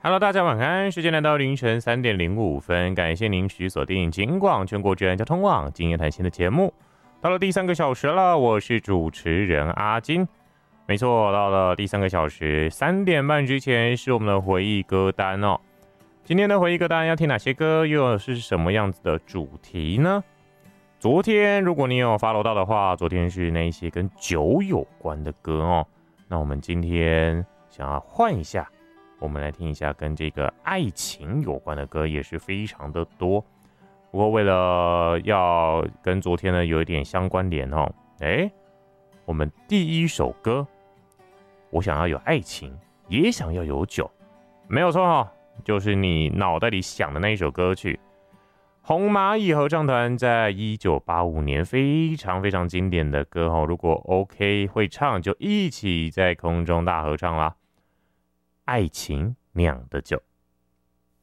Hello， 大家晚安，时间来到凌晨3:05，感谢您锁定警广全国治安交通网今夜谈心的节目，到了第3个小时了，我是主持人阿金。没错，到了第3个小时3点半之前是我们的回忆歌单哦。今天的回忆歌单要听哪些歌，又是什么样子的主题呢？昨天如果你有 follow 到的话，昨天是那些跟酒有关的歌哦。那我们今天想要换一下，我们来听一下跟这个爱情有关的歌，也是非常的多。不过为了要跟昨天呢有一点相关联哦，我们第一首歌，我想要有爱情，也想要有酒，没有错哦，就是你脑袋里想的那一首歌曲。红蚂蚁合唱团在1985年非常非常经典的歌哦，如果 OK 会唱，就一起在空中大合唱啦。爱情酿的酒。